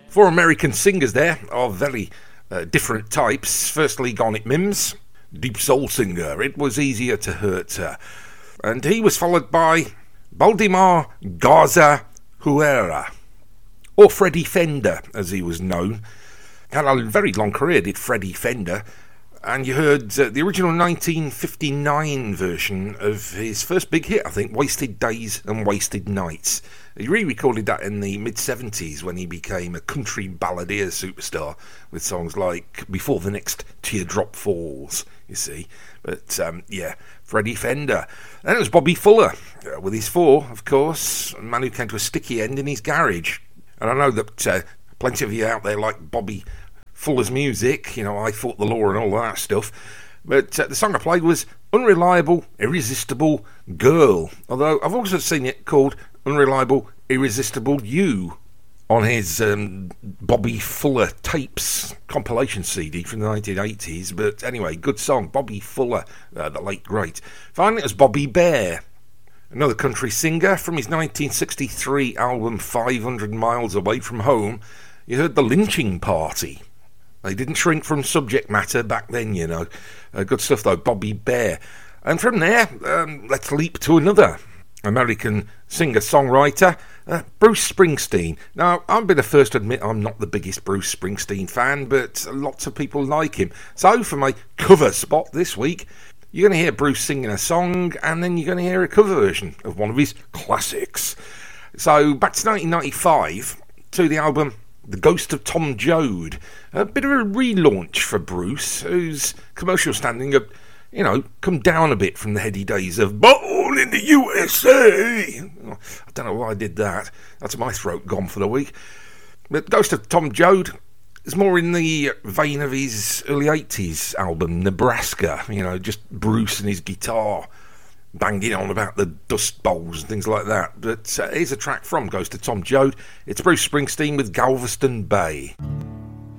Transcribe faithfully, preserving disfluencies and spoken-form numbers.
Four American singers there of very uh, different types. Firstly, Garnet Mims, deep soul singer. It was easier to hurt her. And he was followed by Baldemar Garza Huera, or Freddie Fender, as he was known. Had a very long career, did Freddie Fender. And you heard uh, the original nineteen fifty-nine version of his first big hit, I think, Wasted Days and Wasted Nights. He re-recorded that in the mid-seventies when he became a country balladeer superstar with songs like Before the Next Teardrop Falls, you see. But, um, yeah, Freddie Fender. Then it was Bobby Fuller, uh, with his four, of course, a man who came to a sticky end in his garage. And I know that uh, plenty of you out there like Bobby Fuller's music, you know, I Fought the Law and all that stuff. But uh, the song I played was Unreliable, Irresistible Girl. Although I've also seen it called Unreliable, Irresistible You on his um, Bobby Fuller Tapes compilation C D from the nineteen eighties. But anyway, good song. Bobby Fuller, uh, the late great. Finally, it was Bobby Bare, another country singer from his nineteen sixty-three album five hundred miles Away from Home. You heard The Lynching Party. They didn't shrink from subject matter back then, you know. Uh, good stuff, though, Bobby Bare. And from there, um, let's leap to another American singer-songwriter, uh, Bruce Springsteen. Now, I'll be the first to admit I'm not the biggest Bruce Springsteen fan, but lots of people like him. So, for my cover spot this week, you're going to hear Bruce singing a song, and then you're going to hear a cover version of one of his classics. So, back to nineteen ninety-five, to the album The Ghost of Tom Joad. A bit of a relaunch for Bruce, whose commercial standing had, you know, come down a bit from the heady days of Born in the U S A. I don't know why I did that. That's my throat gone for the week. But Ghost of Tom Joad is more in the vein of his early eighties album, Nebraska. You know, just Bruce and his guitar banging on about the Dust Bowls and things like that. But uh, here's a track from Ghost of Tom Joad. It's Bruce Springsteen with Galveston Bay.